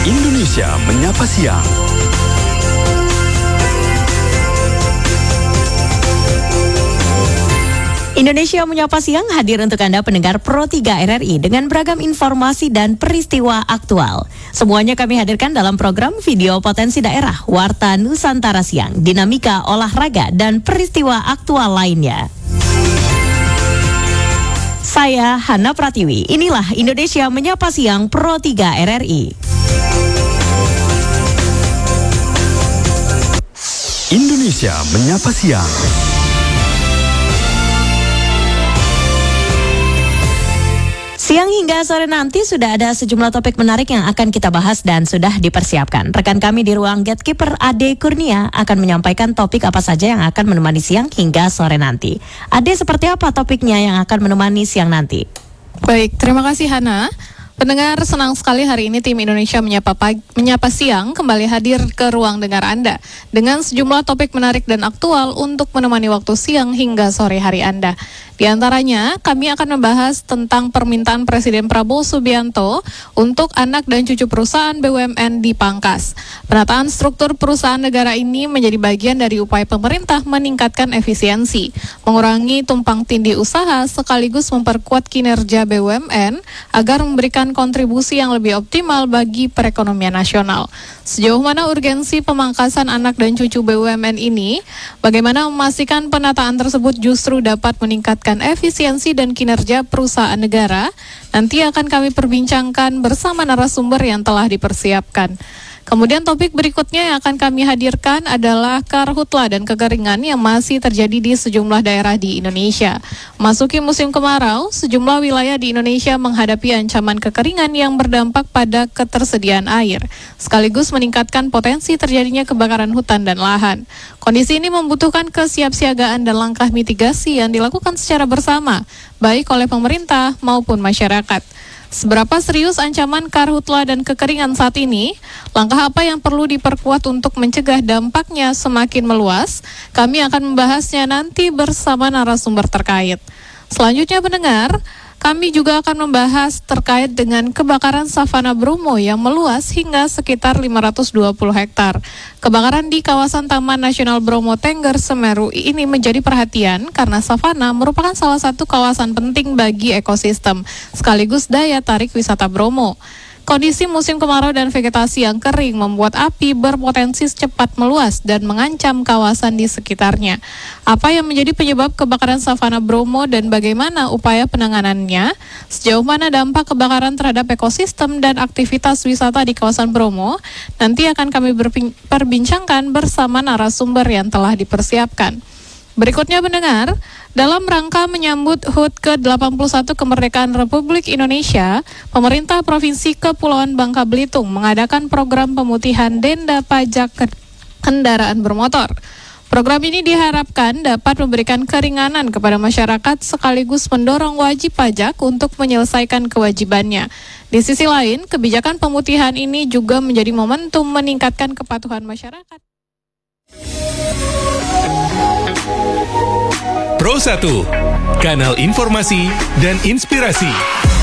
Indonesia Menyapa Siang. Indonesia Menyapa Siang hadir untuk Anda pendengar Pro 3 RRI dengan beragam informasi dan peristiwa aktual. Semuanya kami hadirkan dalam program video potensi daerah, Warta Nusantara Siang, dinamika olahraga dan peristiwa aktual lainnya. Saya Hana Pratiwi, inilah Indonesia Menyapa Siang Pro 3 RRI. Indonesia Menyapa Siang. Siang hingga sore nanti sudah ada sejumlah topik menarik yang akan kita bahas dan sudah dipersiapkan. Rekan kami di ruang Gatekeeper Ade Kurnia akan menyampaikan topik apa saja yang akan menemani siang hingga sore nanti. Ade, seperti apa topiknya yang akan menemani siang nanti? Baik, terima kasih Hana. Pendengar, senang sekali hari ini tim Indonesia Menyapa Siang kembali hadir ke ruang dengar Anda dengan sejumlah topik menarik dan aktual untuk menemani waktu siang hingga sore hari Anda. Di antaranya, kami akan membahas tentang permintaan Presiden Prabowo Subianto untuk anak dan cucu perusahaan BUMN dipangkas. Penataan struktur perusahaan negara ini menjadi bagian dari upaya pemerintah meningkatkan efisiensi, mengurangi tumpang tindih usaha sekaligus memperkuat kinerja BUMN agar memberikan kontribusi yang lebih optimal bagi perekonomian nasional. Sejauh mana urgensi pemangkasan anak dan cucu BUMN ini? Bagaimana memastikan penataan tersebut justru dapat meningkatkan efisiensi dan kinerja perusahaan negara? Nanti akan kami perbincangkan bersama narasumber yang telah dipersiapkan. Kemudian topik berikutnya yang akan kami hadirkan adalah karhutla dan kekeringan yang masih terjadi di sejumlah daerah di Indonesia. Masuki musim kemarau, sejumlah wilayah di Indonesia menghadapi ancaman kekeringan yang berdampak pada ketersediaan air, sekaligus meningkatkan potensi terjadinya kebakaran hutan dan lahan. Kondisi ini membutuhkan kesiapsiagaan dan langkah mitigasi yang dilakukan secara bersama, baik oleh pemerintah maupun masyarakat. Seberapa serius ancaman karhutla dan kekeringan saat ini? Langkah apa yang perlu diperkuat untuk mencegah dampaknya semakin meluas? Kami akan membahasnya nanti bersama narasumber terkait. Selanjutnya pendengar, kami juga akan membahas terkait dengan kebakaran savana Bromo yang meluas hingga sekitar 520 hektar. Kebakaran di kawasan Taman Nasional Bromo Tengger Semeru ini menjadi perhatian karena savana merupakan salah satu kawasan penting bagi ekosistem, sekaligus daya tarik wisata Bromo. Kondisi musim kemarau dan vegetasi yang kering membuat api berpotensi cepat meluas dan mengancam kawasan di sekitarnya. Apa yang menjadi penyebab kebakaran savana Bromo dan bagaimana upaya penanganannya? Sejauh mana dampak kebakaran terhadap ekosistem dan aktivitas wisata di kawasan Bromo? Nanti akan kami perbincangkan bersama narasumber yang telah dipersiapkan. Berikutnya pendengar, dalam rangka menyambut HUT ke-81 kemerdekaan Republik Indonesia, pemerintah Provinsi Kepulauan Bangka Belitung mengadakan program pemutihan denda pajak kendaraan bermotor. Program ini diharapkan dapat memberikan keringanan kepada masyarakat sekaligus mendorong wajib pajak untuk menyelesaikan kewajibannya. Di sisi lain, kebijakan pemutihan ini juga menjadi momentum meningkatkan kepatuhan masyarakat. Pro 1, kanal informasi dan inspirasi.